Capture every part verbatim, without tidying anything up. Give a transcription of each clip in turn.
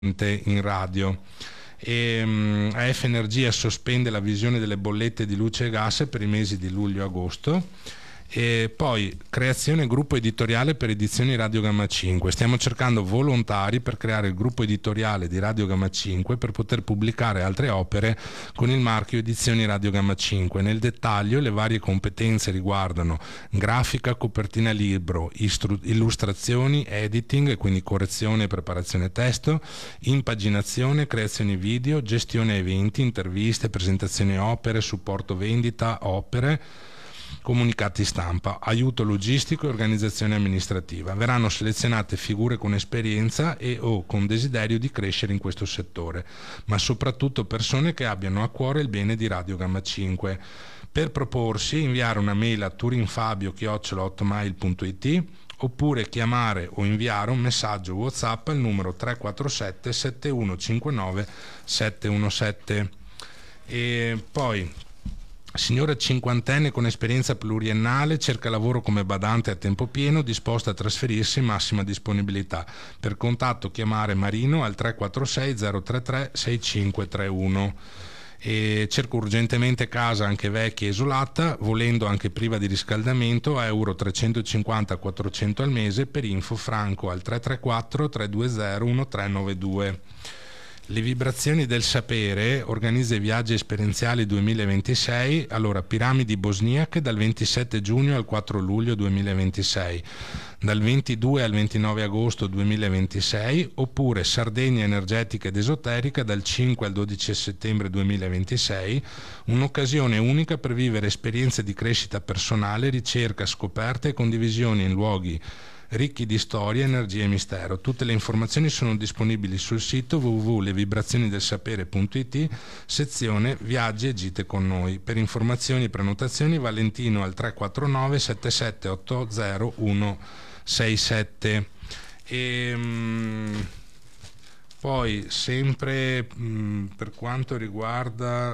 in radio. E, um, A F Energia sospende la visione delle bollette di luce e gas per i mesi di luglio e agosto. E poi creazione gruppo editoriale per Edizioni Radio Gamma cinque. Stiamo cercando volontari per creare il gruppo editoriale di Radio Gamma cinque per poter pubblicare altre opere con il marchio Edizioni Radio Gamma cinque. Nel dettaglio le varie competenze riguardano grafica, copertina libro, istru- illustrazioni, editing, quindi correzione e preparazione testo, impaginazione, creazioni video, gestione eventi, interviste, presentazioni opere, supporto vendita opere, comunicati stampa, aiuto logistico e organizzazione amministrativa. Verranno selezionate figure con esperienza e o con desiderio di crescere in questo settore, ma soprattutto persone che abbiano a cuore il bene di Radio Gamma cinque. Per proporsi, inviare una mail a turinfabio chiocciola hotmail punto it oppure chiamare o inviare un messaggio WhatsApp al numero tre quattro sette sette uno cinque nove sette uno sette. E poi signora cinquantenne con esperienza pluriennale, cerca lavoro come badante a tempo pieno, disposta a trasferirsi, massima disponibilità. Per contatto chiamare Marino al tre quattro sei zero tre tre sei cinque tre uno. E cerco urgentemente casa anche vecchia e isolata, volendo anche priva di riscaldamento, a euro trecentocinquanta quattrocento al mese. Per info franco al tre tre quattro tre due zero uno tre nove due. Le vibrazioni del sapere organizza i viaggi esperienziali duemilaventisei. Allora, piramidi bosniache dal ventisette giugno al quattro luglio duemilaventisei, dal ventidue al ventinove agosto duemilaventisei, oppure Sardegna energetica ed esoterica dal cinque al dodici settembre duemilaventisei, un'occasione unica per vivere esperienze di crescita personale, ricerca, scoperte e condivisioni in luoghi ricchi di storia, energia e mistero. Tutte le informazioni sono disponibili sul sito w w w punto le vibrazioni del sapere punto it, sezione viaggi e gite con noi. Per informazioni e prenotazioni Valentino al tre quattro nove sette sette otto zero uno sei sette. E, mh, poi sempre mh, per quanto riguarda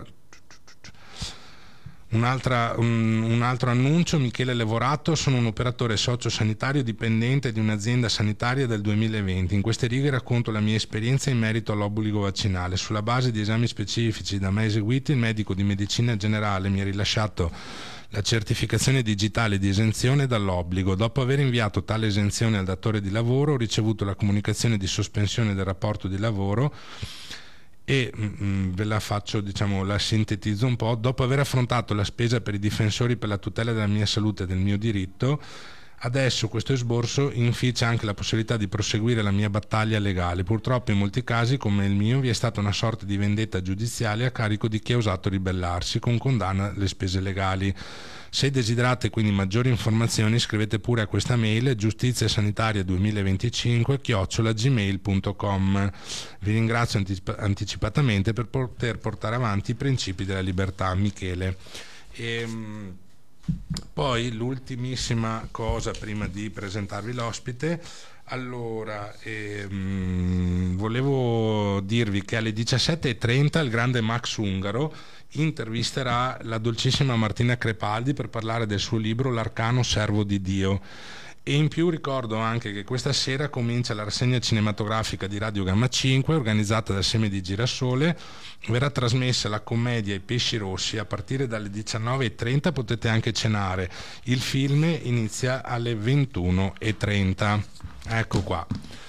Un'altra, un, un altro annuncio: Michele Levorato, sono un operatore sociosanitario dipendente di un'azienda sanitaria del duemilaventi. In queste righe racconto la mia esperienza in merito all'obbligo vaccinale. Sulla base di esami specifici da me eseguiti, il medico di medicina generale mi ha rilasciato la certificazione digitale di esenzione dall'obbligo. Dopo aver inviato tale esenzione al datore di lavoro, ho ricevuto la comunicazione di sospensione del rapporto di lavoro e mh, ve la faccio, diciamo, la sintetizzo un po'. Dopo aver affrontato la spesa per i difensori per la tutela della mia salute e del mio diritto, adesso questo esborso inficia anche la possibilità di proseguire la mia battaglia legale. Purtroppo in molti casi, come il mio, vi è stata una sorta di vendetta giudiziale a carico di chi ha osato ribellarsi, con condanna alle spese legali. Se desiderate quindi maggiori informazioni, scrivete pure a questa mail giustiziasanitaria duemilaventicinque chiocciola gmail punto com. Vi ringrazio anticip- anticipatamente per poter portare avanti i principi della libertà. Michele. E, poi l'ultimissima cosa prima di presentarvi l'ospite. Allora, ehm, volevo dirvi che alle diciassette e trenta il grande Max Ungaro intervisterà la dolcissima Martina Crepaldi per parlare del suo libro L'arcano servo di Dio. E in più ricordo anche che questa sera comincia la rassegna cinematografica di Radio Gamma cinque organizzata da Seme di Girasole. Verrà trasmessa la commedia I pesci rossi a partire dalle diciannove e trenta. Potete anche cenare. Il film inizia alle ventuno e trenta. Ecco qua.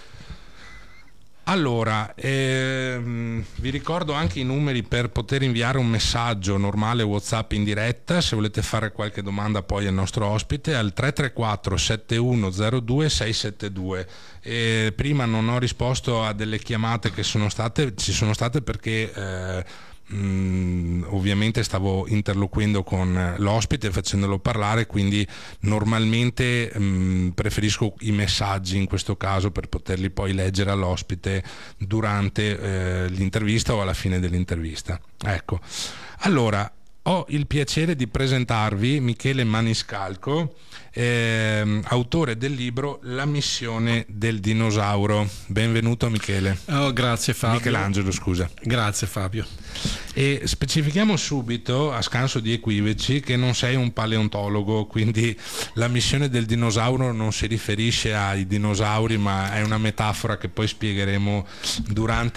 Allora, ehm, vi ricordo anche i numeri per poter inviare un messaggio normale WhatsApp in diretta, se volete fare qualche domanda poi al nostro ospite, al tre tre quattro sette uno zero due sei sette due. E prima non ho risposto a delle chiamate che sono state, ci sono state perché eh, Mm, ovviamente stavo interloquendo con l'ospite facendolo parlare, quindi normalmente mm, preferisco i messaggi in questo caso per poterli poi leggere all'ospite durante eh, l'intervista o alla fine dell'intervista. Ecco, allora ho il piacere di presentarvi Michele Maniscalco, eh, autore del libro La missione del dinosauro. Benvenuto Michele. Oh, grazie Fabio. Michelangelo, scusa. Grazie Fabio. E specifichiamo subito, a scanso di equivoci, che non sei un paleontologo, quindi la missione del dinosauro non si riferisce ai dinosauri, ma è una metafora che poi spiegheremo durante